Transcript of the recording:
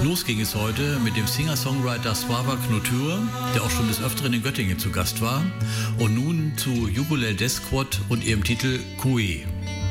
Los ging es heute mit dem Singer-Songwriter Sławek Knutür, der auch schon des Öfteren in Göttingen zu Gast war. Und nun zu Ukulele Death Squad und ihrem Titel Kui.